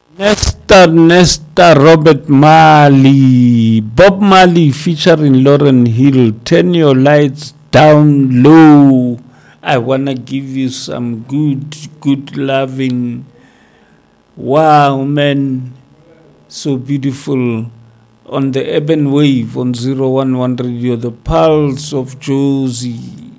Nesta, Robert Marley, Bob Marley featuring Lauren Hill. Turn your lights down low. I wanna give you some good loving. Wow, man, so beautiful. On the Urban Wave on 011 Radio, the pulse of Josie.